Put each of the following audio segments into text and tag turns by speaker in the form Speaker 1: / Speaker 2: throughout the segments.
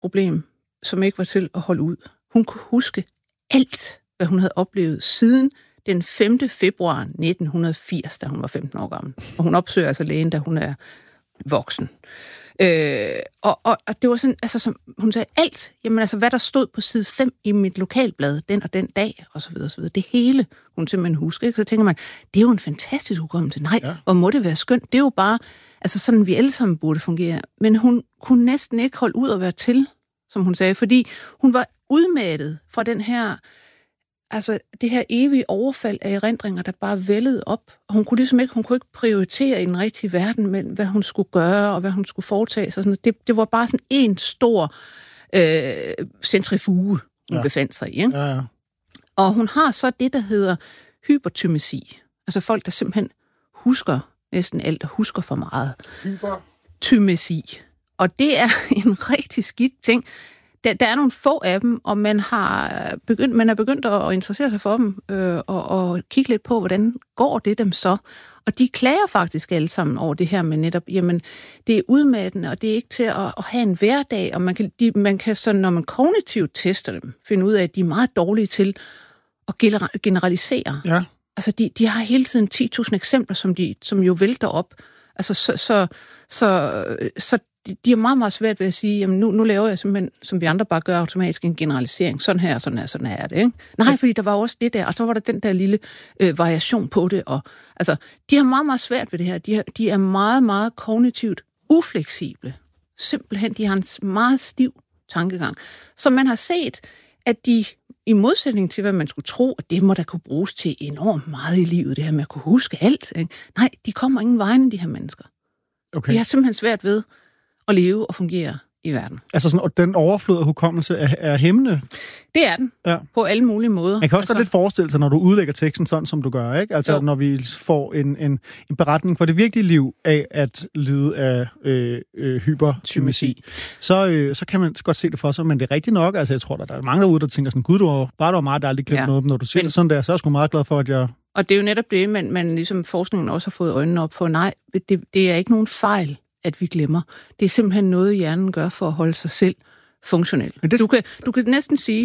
Speaker 1: problem, som ikke var til at holde ud. Hun kunne huske alt, hvad hun havde oplevet siden den 5. februar 1980, da hun var 15 år gammel. Og hun opsøger altså lægen, da hun er voksen. Og det var sådan, altså som hun sagde, alt, jamen altså hvad der stod på side 5 i mit lokalblad, den og den dag, og så videre, så videre. Det hele, hun simpelthen husker, ikke? Så tænker man, det er jo en fantastisk hukommelse. Nej, hvor må det være skønt. Det er jo bare, altså sådan vi alle sammen burde fungere. Men hun kunne næsten ikke holde ud at være til, som hun sagde, fordi hun var udmattet fra den her, altså det her evige overfald af erindringer, der bare vældede op. Og hun kunne ikke prioritere i den rigtige verden, men hvad hun skulle gøre, og hvad hun skulle foretage sig. Det var bare sådan en stor centrifuge, hun befandt sig i. Ikke?
Speaker 2: Ja.
Speaker 1: Og hun har så det, der hedder hypertymesi. Altså folk, der simpelthen husker næsten alt, og husker for meget. Hypertymesi. Og det er en rigtig skidt ting. Der er nogle få af dem, og man er begyndt at interessere sig for dem, og kigge lidt på, hvordan går det dem så. Og de klager faktisk alle sammen over det her med netop, jamen, det er udmattende, og det er ikke til at have en hverdag, og man kan så, når man kognitivt tester dem, finde ud af, at de er meget dårlige til at generalisere.
Speaker 2: Ja.
Speaker 1: Altså, de har hele tiden 10.000 eksempler, som jo vælter op. Altså, så de er meget, meget svært ved at sige, jamen nu laver jeg simpelthen, som vi andre bare gør automatisk, en generalisering. Sådan her, sådan er det, ikke? Nej, fordi der var også det der, og så var der den der lille variation på det. Og, altså, de har meget, meget svært ved det her. De er meget, meget kognitivt ufleksible. Simpelthen, de har en meget stiv tankegang. Så man har set, at de, i modsætning til, hvad man skulle tro, at det må da kunne bruges til enormt meget i livet, det her med at kunne huske alt. Ikke? Nej, de kommer ingen vegne, de her mennesker. Okay. De har simpelthen svært ved at leve og fungere i verden.
Speaker 2: Altså sådan, og den overflod af hukommelse er hæmmende?
Speaker 1: Det er den, på alle mulige måder.
Speaker 2: Man kan også lidt forestille sig, når du udlægger teksten sådan, som du gør, ikke? Altså, når vi får en beretning fra det virkelige liv af at lide af hypertymesi, så kan man godt se det for sig, men det er rigtigt nok. Altså, jeg tror, der er mange derude, der tænker sådan, gud, du var meget, der aldrig glemt noget, når du ser det sådan der, så er jeg sgu meget glad for, at jeg...
Speaker 1: Og det er jo netop det, man ligesom forskningen også har fået øjnene op for. Nej, det er ikke nogen fejl, at vi glemmer. Det er simpelthen noget, hjernen gør for at holde sig selv funktionel. Du kan næsten sige,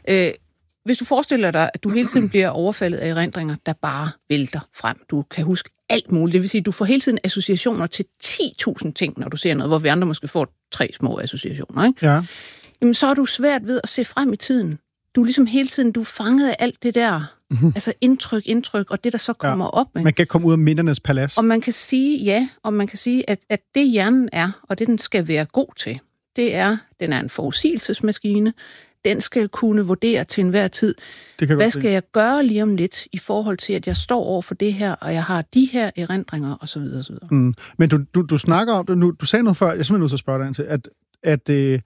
Speaker 1: hvis du forestiller dig, at du hele tiden bliver overfaldet af erindringer, der bare vælter frem. Du kan huske alt muligt. Det vil sige, at du får hele tiden associationer til 10.000 ting, når du ser noget, hvor vi andre måske får 3 små associationer. Ikke?
Speaker 2: Ja.
Speaker 1: Jamen, så er du svært ved at se frem i tiden. Du er ligesom hele tiden, du er fanget af alt det der, altså indtryk, og det, der så kommer op. Ikke?
Speaker 2: Man kan komme ud af mindernes palads.
Speaker 1: Og man kan sige, at det hjernen er, og det den skal være god til, det er, den er en forudsigelsesmaskine. Den skal kunne vurdere til enhver tid, hvad skal jeg gøre lige om lidt, i forhold til, at jeg står over for det her, og jeg har de her erindringer, osv. osv.
Speaker 2: Men du snakker om det nu, du sagde noget før, jeg er simpelthen nødt til at spørge dig ind til,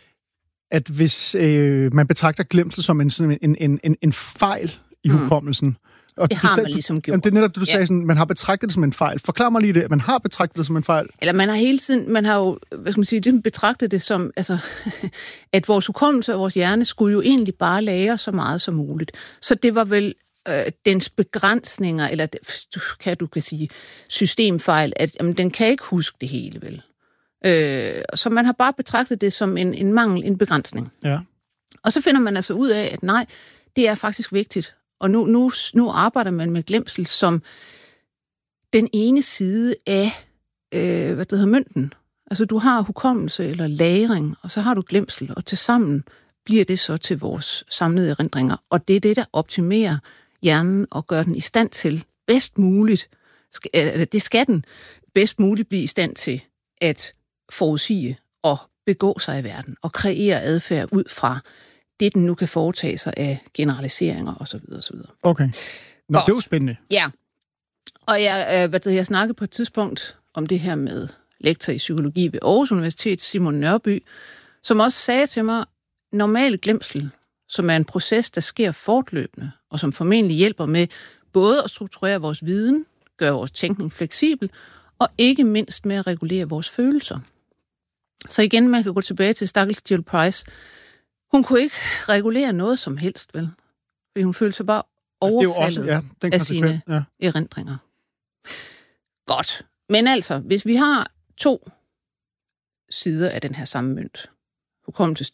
Speaker 2: at hvis man betragter glemsel som en fejl i hukommelsen, og
Speaker 1: det har man ligesom gjort.
Speaker 2: Det er netop det, du sagde, sådan, man har betragtet det som en fejl. Forklar mig lige det, man har betragtet det som en fejl.
Speaker 1: Eller man har jo, hvad skal man sige, betragtet det som, altså, at vores hukommelse og vores hjerne skulle jo egentlig bare lære så meget som muligt. Så det var vel dens begrænsninger, eller du kan sige systemfejl, at den kan ikke huske det hele, vel? Så man har bare betragtet det som en mangel, en begrænsning.
Speaker 2: Ja.
Speaker 1: Og så finder man altså ud af, at nej, det er faktisk vigtigt. Og nu arbejder man med glemsel som den ene side af, mønten. Altså du har hukommelse eller lagring, og så har du glemsel, og tilsammen bliver det så til vores samlede erindringer. Og det er det, der optimerer hjernen og gør den i stand til bedst muligt, det skal den bedst muligt blive i stand til at forudsige og begå sig i verden og kreere adfærd ud fra det, den nu kan foretage sig af generaliseringer osv. osv.
Speaker 2: Okay. Nå, det er jo spændende.
Speaker 1: Ja. Og jeg snakkede på et tidspunkt om det her med lektor i psykologi ved Aarhus Universitet, Simon Nørby, som også sagde til mig, normal glemsel, som er en proces, der sker fortløbende, og som formentlig hjælper med både at strukturere vores viden, gøre vores tænkning fleksibel, og ikke mindst med at regulere vores følelser. Så igen, man kan gå tilbage til stakkels Jill Price. Hun kunne ikke regulere noget som helst, vel? Fordi hun følte sig bare overfaldet af sine erindringer. Godt. Men altså, hvis vi har 2 sider af den her samme mønt, hukommelse